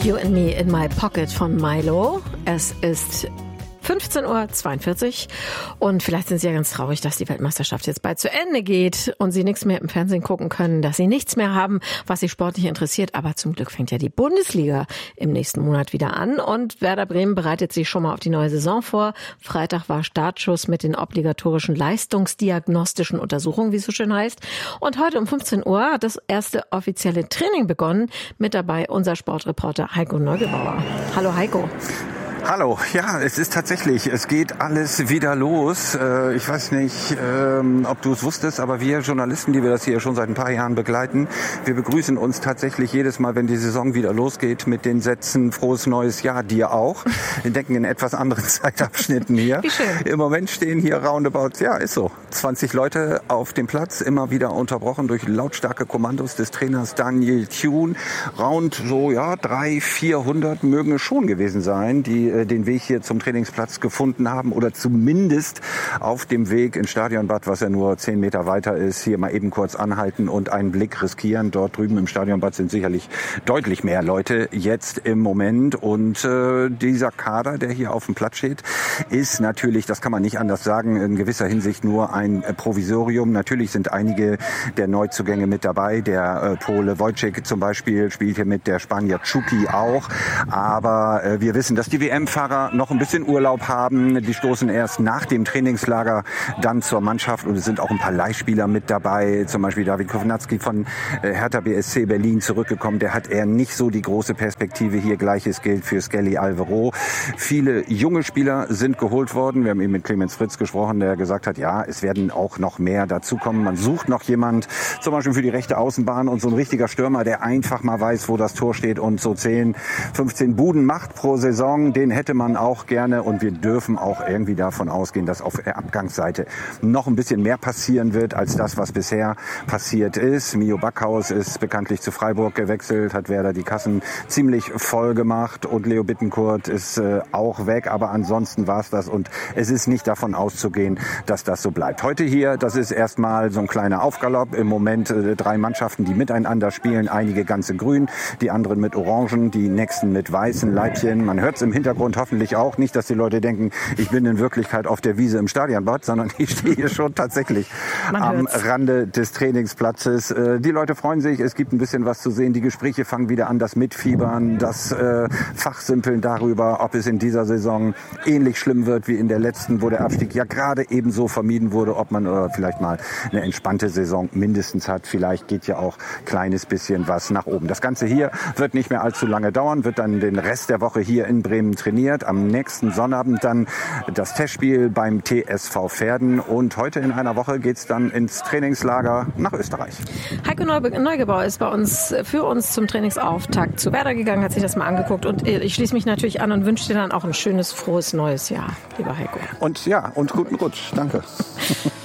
You and Me in My Pocket von Milo. Es ist 15:42 Uhr und vielleicht sind Sie ja ganz traurig, dass die Weltmeisterschaft jetzt bald zu Ende geht und Sie nichts mehr im Fernsehen gucken können, dass Sie nichts mehr haben, was Sie sportlich interessiert. Aber zum Glück fängt ja die Bundesliga im nächsten Monat wieder an und Werder Bremen bereitet sich schon mal auf die neue Saison vor. Freitag war Startschuss mit den obligatorischen leistungsdiagnostischen Untersuchungen, wie es so schön heißt. Und heute um 15 Uhr hat das erste offizielle Training begonnen. Mit dabei unser Sportreporter Heiko Neugebauer. Hallo Heiko. Hallo, ja, es geht alles wieder los. Ich weiß nicht, ob du es wusstest, aber wir Journalisten, die wir das hier schon seit ein paar Jahren begleiten, wir begrüßen uns tatsächlich jedes Mal, wenn die Saison wieder losgeht, mit den Sätzen Frohes neues Jahr, dir auch. Wir denken in etwas anderen Zeitabschnitten hier. Wie schön. Im Moment stehen hier roundabout, ja, ist so, 20 Leute auf dem Platz, immer wieder unterbrochen durch lautstarke Kommandos des Trainers Daniel Thune. Round so, ja, 300-400 mögen es schon gewesen sein, die den Weg hier zum Trainingsplatz gefunden haben oder zumindest auf dem Weg ins Stadionbad, was ja nur 10 Meter weiter ist, hier mal eben kurz anhalten und einen Blick riskieren. Dort drüben im Stadionbad sind sicherlich deutlich mehr Leute jetzt im Moment und dieser Kader, der hier auf dem Platz steht, ist natürlich, das kann man nicht anders sagen, in gewisser Hinsicht nur ein Provisorium. Natürlich sind einige der Neuzugänge mit dabei. Der Pole Wojciech zum Beispiel spielt hier mit, der Spanier Chucky auch. Aber wir wissen, dass die WM-Fahrer noch ein bisschen Urlaub haben. Die stoßen erst nach dem Trainingslager dann zur Mannschaft und es sind auch ein paar Leihspieler mit dabei. Zum Beispiel David Kovnatski von Hertha BSC Berlin zurückgekommen. Der hat eher nicht so die große Perspektive hier. Gleiches gilt für Skelly Alvaro. Viele junge Spieler sind geholt worden. Wir haben eben mit Clemens Fritz gesprochen, der gesagt hat, ja, es werden auch noch mehr dazukommen. Man sucht noch jemand, zum Beispiel für die rechte Außenbahn und so ein richtiger Stürmer, der einfach mal weiß, wo das Tor steht und so 10, 15 Buden macht pro Saison. Den hätte man auch gerne und wir dürfen auch irgendwie davon ausgehen, dass auf der Abgangsseite noch ein bisschen mehr passieren wird als das, was bisher passiert ist. Mio Backhaus ist bekanntlich zu Freiburg gewechselt, hat Werder die Kassen ziemlich voll gemacht und Leo Bittencourt ist auch weg, aber ansonsten war es das und es ist nicht davon auszugehen, dass das so bleibt. Heute hier, das ist erstmal so ein kleiner Aufgalopp. Im Moment 3 Mannschaften, die miteinander spielen, einige ganz in grün, die anderen mit orangen, die nächsten mit weißen Leibchen. Man hört es im Hintergrund hoffentlich auch nicht, dass die Leute denken, ich bin in Wirklichkeit auf der Wiese im Stadionbad, sondern ich stehe hier schon tatsächlich am Rande des Trainingsplatzes. Die Leute freuen sich, es gibt ein bisschen was zu sehen. Die Gespräche fangen wieder an, das Mitfiebern, das Fachsimpeln darüber, ob es in dieser Saison ähnlich schlimm wird wie in der letzten, wo der Abstieg ja gerade ebenso vermieden wurde, ob man vielleicht mal eine entspannte Saison mindestens hat. Vielleicht geht ja auch kleines bisschen was nach oben. Das Ganze hier wird nicht mehr allzu lange dauern, wird dann den Rest der Woche hier in Bremen trainiert. Am nächsten Sonnabend dann das Testspiel beim TSV Verden und heute in einer Woche geht's dann ins Trainingslager nach Österreich. Heiko Neugebauer ist für uns zum Trainingsauftakt zu Werder gegangen, hat sich das mal angeguckt und ich schließe mich natürlich an und wünsche dir dann auch ein schönes, frohes neues Jahr, lieber Heiko. Und ja, und guten Rutsch. Danke.